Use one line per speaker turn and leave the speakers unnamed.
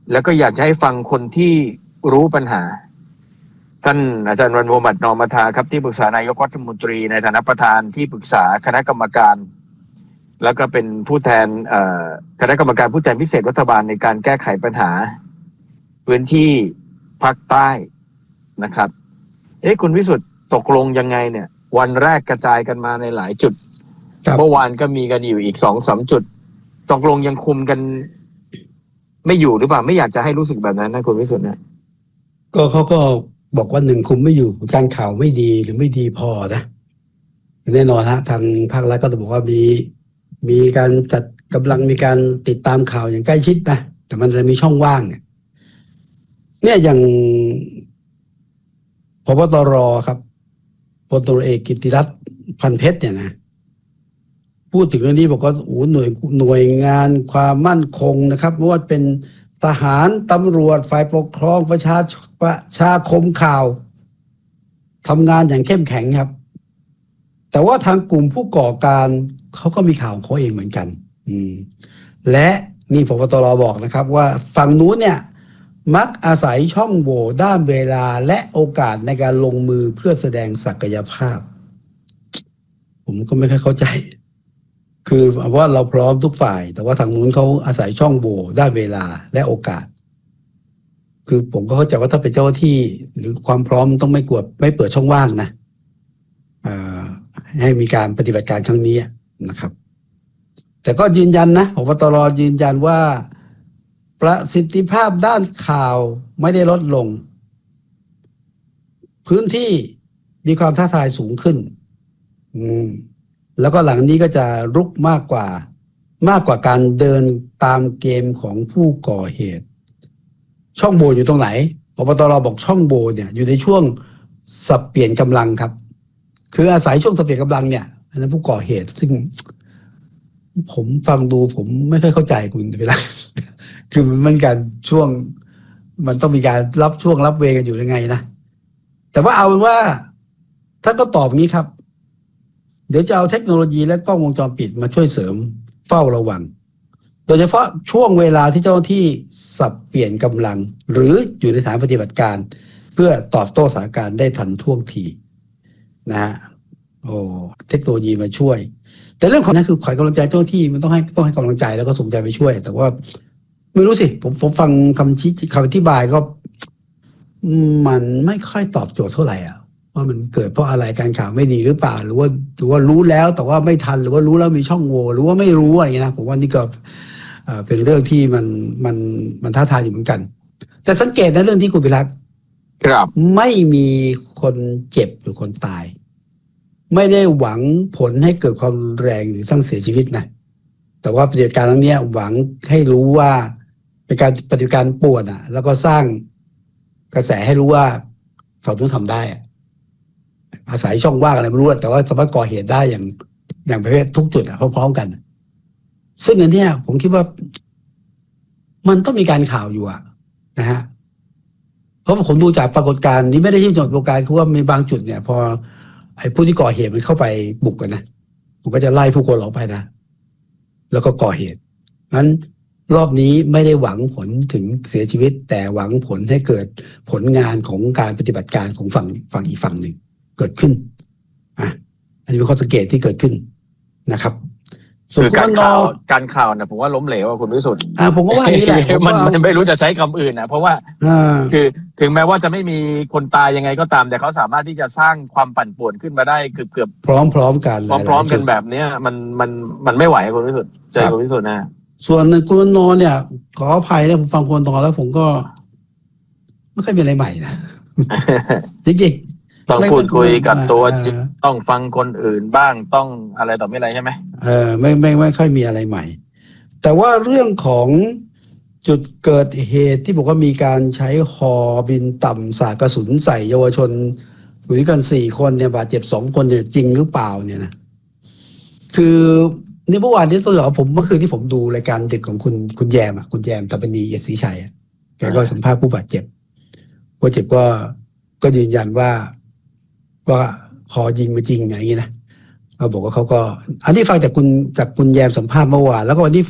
แล้วก็อยากจะให้ฟังคนที่รู้ปัญหาท่านอาจารย์วันมุฮัมมัดนอมัทาครับที่ปรึกษานายกรัฐมนตรีในฐานะประธานที่ปรึกษาคณะกรรมการแล้วก็เป็นผู้แทนคณะกรรมการผู้แทนพิเศษรัฐบาลในการแก้ไขปัญหาพื้นที่ภาคใต้นะครับคุณวิสุทธ์ตกลงยังไงเนี่ยวันแรกกระจายกันมาในหลายจุดเมื่อวานก็มีกันอยู่อีก 2-3 จุดตกลงยังคุมกันไม่อยู่หรือเปล่าไม่อยากจะให้รู้สึกแบบนั้นนะคุณวิสุทธ์นะ
ก็เขาก็บอกว่าหนึ่งคุมไม่อยู่การข่าวไม่ดีหรือไม่ดีพอนะแน่นอนฮะทางภาครัฐก็จะบอกว่ามีการจัดกำลังมีการติดตามข่าวอย่างใกล้ชิดนะแต่มันจะมีช่องว่างเนี่ยอย่างพบตรครับพลตำรวจเอกกิตติรัตน์พันเพชรเนี่ยนะพูดถึงเรื่องนี้บอกว่าหน่วยงานความมั่นคงนะครับไม่ว่าเป็นทหารตำรวจฝ่ายปกครองประชาคมข่าวทำงานอย่างเข้มแข็งครับแต่ว่าทางกลุ่มผู้ก่อการเขาก็มีข่าวของเขาเองเหมือนกันและนี่พบตรบอกนะครับว่าฝั่งนู้นเนี่ยมักอาศัยช่องโหว่ด้านเวลาและโอกาสในการลงมือเพื่อแสดงศักยภาพผมก็ไม่ค่อยเข้าใจคือว่าเราพร้อมทุกฝ่ายแต่ว่าทางนู้นเขาอาศัยช่องโหว่ด้านเวลาและโอกาสคือผมก็เข้าใจว่าถ้าเป็นเจ้าหน้าที่หรือความพร้อมต้องไม่เปิดช่องว่างนะให้มีการปฏิบัติการครั้งนี้นะครับแต่ก็ยืนยันนะพบตรยืนยันว่าประสิทธิภาพด้านข่าวไม่ได้ลดลงพื้นที่มีความท้าทายสูงขึ้นแล้วก็หลังนี้ก็จะรุกมากกว่าการเดินตามเกมของผู้ก่อเหตุช่องโหว่อยู่ตรงไหนพบตรบอกช่องโหว่เนี่ยอยู่ในช่วงสับเปลี่ยนกำลังครับคืออาศัยช่วงสับเปลี่ยนกำลังเนี่ยอันนั้นผู้ก่อเหตุซึ่งผมฟังดูผมไม่ค่อยเข้าใจคุณเวลาคือมันการช่วงมันต้องมีการรับช่วงรับเวกันอยู่ยังไงนะแต่ว่าเอาเป็นว่าท่านก็ตอบงี้ครับเดี๋ยวจะเอาเทคโนโลยีและกล้องวงจรปิดมาช่วยเสริมเฝ้าระวังโดยเฉพาะช่วงเวลาที่เจ้าหน้าที่สับเปลี่ยนกำลังหรืออยู่ในสถานปฏิบัติการเพื่อตอบโต้สถานการณ์ได้ทันท่วงทีนะฮะเทคโนโลยีมาช่วยแต่เรื่องของนั้นคือขวัญกำลังใจเจ้าหน้าที่มันต้องให้กำลังใจแล้วก็ส่งใจไปช่วยแต่ว่าไม่รู้สิผมฟังคำอธิบายก็มันไม่ค่อยตอบโจทย์เท่าไหร่ว่ามันเกิดเพราะอะไรการข่าวไม่ดีหรือเปล่าหรือว่ารู้แล้วแต่ว่าไม่ทันหรือว่ารู้แล้วมีช่องโหว่หรือว่าไม่รู้อะไรเงี้ยนะผมว่านี่ก็เป็นเรื่องที่มันท้าทายอยู่เหมือนกันแต่สังเกตนะเรื่องที่คุณพิรักษ์
ครับ
ไม่มีคนเจ็บหรือคนตายไม่ได้หวังผลให้เกิดความแรงหรือทั้งเสียชีวิตนะแต่ว่าปฏิบัติการครั้งนี้หวังให้รู้ว่าเป็นการปฏิบัติการป่วนแล้วก็สร้างกระแสให้รู้ว่าฝั่งนู้นทำได้อาศัยช่องว่างอะไรไม่รู้แต่ว่าสามารถก่อเหตุได้อย่างประเภททุกจุดพร้อมๆกันซึ่งอันนี้ผมคิดว่ามันต้องมีการข่าวอยู่นะฮะเพราะผมดูจากปรากฏการณ์นี้ไม่ได้ชื่นชมปรากฏการณ์คือว่ามีบางจุดเนี่ยพอไอ้ผู้ที่ก่อเหตุมันเข้าไปบุกกันนะผมก็จะไล่ผู้คนออกไปนะแล้วก็ก่อเหตุงั้นรอบนี้ไม่ได้หวังผลถึงเสียชีวิตแต่หวังผลให้เกิดผลงานของการปฏิบัติการของฝั่งอีกฝั่งหนึ่งเกิดขึ้นอันนี้เป็นข้อสังเกตที่เกิดขึ้นนะครับ
คือการข่าวนะผมว่าล้มเหลวคุณวิสุทธิ์
ผมก็ว่าอย่างนี้แหละ
มันไม่รู้จะใช้คำอื่นนะเพราะว่าคือถึงแม้ว่าจะไม่มีคนตายยังไงก็ตามแต่เขาสามารถที่จะสร้างความปั่นป่วนขึ้นมาได้เกือบ
พร้อมกัน
แบบนี้มันไม่ไหวคุณวิสุทธิ์ใจคุณวิสุทธิ์นะ
ส่วนคุณนอนเนี่ยขออภัยนะผมฟังคุณนอนแล้วผมก็ไม่ค่อยมีอะไรใหม่นะจริง
ต้องพูดคุยกับตัวจริงต้องฟังคนอื่นบ้างต้องอะไรต่อไม่อะไรใช่ไหม
ไม่ค่อยมีอะไรใหม่แต่ว่าเรื่องของจุดเกิดเหตุที่บอกว่ามีการใช้ฮอบินต่ำสาดกระสุนใส่เยาวชนอยู่ด้วยกัน4 คนเนี่ยบาดเจ็บ2 คนเนี่ยจริงหรือเปล่าเนี่ยนะคือในเมื่อวานที่ตัวผมเมื่อคืนที่ผมดูรายการดึกของคุณแยมคุณแยมตะปณีเอียดศรีชัยแกก็สัมภาษณ์ผู้บาดเจ็บก็ยืนยันว่าพอยิงมาจริงอย่างนี้นะเขาบอกว่าเขาก็อันนี้ฟังจากคุณแยมสัมภาษณ์เมื่อวานแล้วก็วันนี้